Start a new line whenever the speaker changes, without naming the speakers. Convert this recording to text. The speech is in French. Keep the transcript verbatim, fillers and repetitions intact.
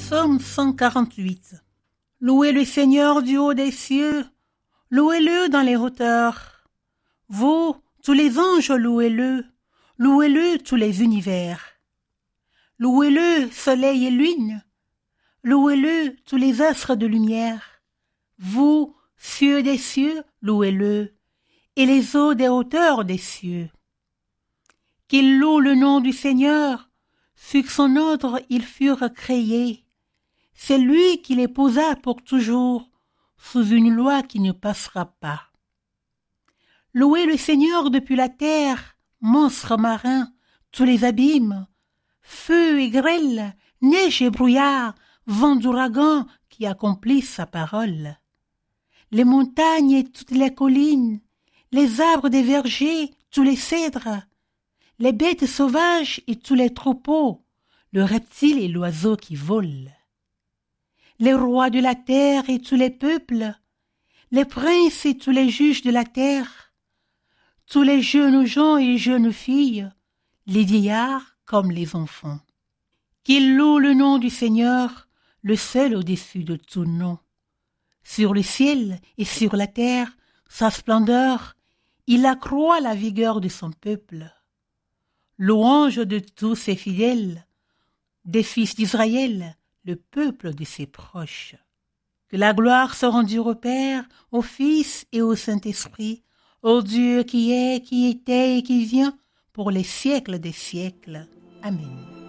Psaume cent quarante-huit. Louez le Seigneur du haut des cieux, louez-le dans les hauteurs. Vous, tous les anges, louez-le, louez-le tous les univers. Louez-le, soleil et lune, louez-le tous les astres de lumière. Vous, cieux des cieux, louez-le, et les eaux des hauteurs des cieux. Qu'ils louent le nom du Seigneur, sur son ordre ils furent créés. C'est lui qui les posa pour toujours, sous une loi qui ne passera pas. Louez le Seigneur depuis la terre, monstres marins, tous les abîmes, feu et grêle, neige et brouillard, vent d'ouragan qui accomplissent sa parole. Les montagnes et toutes les collines, les arbres des vergers, tous les cèdres, les bêtes sauvages et tous les troupeaux, le reptile et l'oiseau qui volent. Les rois de la terre et tous les peuples, les princes et tous les juges de la terre, tous les jeunes gens et jeunes filles, les vieillards comme les enfants. Qu'ils louent le nom du Seigneur, le seul au-dessus de tout nom. Sur le ciel et sur la terre, sa splendeur, il accroît la vigueur de son peuple. Louange de tous ses fidèles, des fils d'Israël, le peuple de ses proches. Que la gloire se rende au Père, au Fils et au Saint-Esprit, au Dieu qui est, qui était et qui vient, pour les siècles des siècles. Amen.